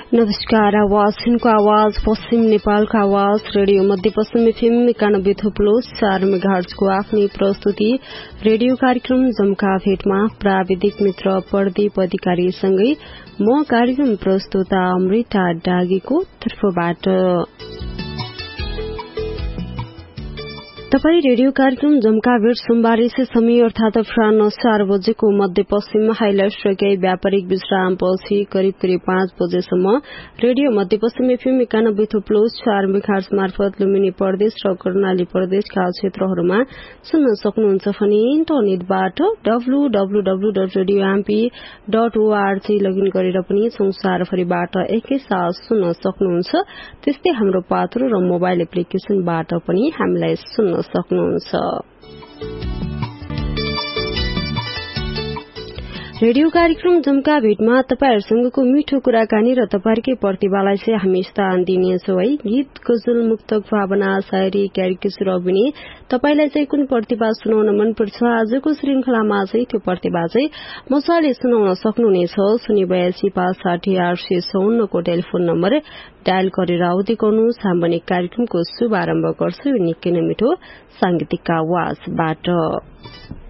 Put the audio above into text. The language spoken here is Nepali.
नमस्कार। आवाज सिनको आवाज पश्चिम नेपालको आवाज रेडियो मध्यपश्चिम एफएम 91.4 मेगाहर्जको आफ्नै प्रस्तुति रेडियो कार्यक्रम जमका भेटमा प्राविधिक मित्र प्रदीप अधिकारीसँगै म कार्यक्रम प्रस्तुता अमृता डागीको तर्फबाट तपाई रेडियो कार्यक्रम जमका भेट सोमबार से समय अर्थात अपराह्न 4 बजेको मध्यपश्चिममा हाइलाइट र केही व्यापारिक विश्रामपछि करिब 5 बजेसम्म रेडियो मध्यपश्चिम एफएम 91.4 मेगाहर्ज मार्फत लुम्बिनी प्रदेश र कर्णाली प्रदेशका क्षेत्रहरूमा सुन्न सक्नुहुन्छ भने इन्टरनेटबाट www.radiomp.org लगइन गरेर पनि संसारभरिबाट एकैसाथ सुन्न सक्नुहुन्छ। त्यस्तै हाम्रो पात्रो र मोबाइल एप्लिकेशनबाट पनि हामीलाई सुन्न सक्नुहुन्छ। रेडियो कार्यक्रम जमका भेटमा तपाईहरुसँगको मिठो कुराकानी र तपाईहरुकै प्रतिभालाई चाहिँ हामी स्थान दिनेछौं है। गीत, गजल, मुक्तक, भावना, शायरी, क्यारिकेचर, अभिनय तपाईलाई चाहिँ कुन प्रतिभा सुनाउन मन पर्छ आजको श्रृंखलामा चाहिँ त्यो प्रतिभा चाहिँ मजाले सुनाउन सक्नुहुनेछ। 08256 को टेलिफोन नम्बर डायल गरेर आउँदै गर्नुहोस्। हामीले कार्यक्रमको शुभारम्भ गर्छौं यो निकै नै मिठो सांगीतिक आवाजबाट।